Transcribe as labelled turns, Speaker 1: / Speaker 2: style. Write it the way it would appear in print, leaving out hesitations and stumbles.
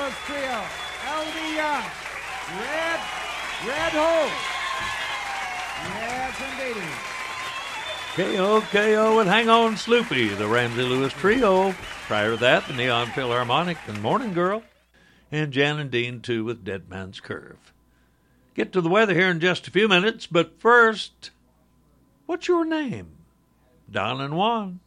Speaker 1: Lewis Trio, L.D. Young, Red Hope. Yes, indeedy.
Speaker 2: KO and Hang On Sloopy, the Ramsey Lewis Trio. Prior to that, the Neon Philharmonic and Morning Girl. And Jan and Dean, too, with Dead Man's Curve. Get to the weather here in just a few minutes, but first, what's your name? Dial in 1.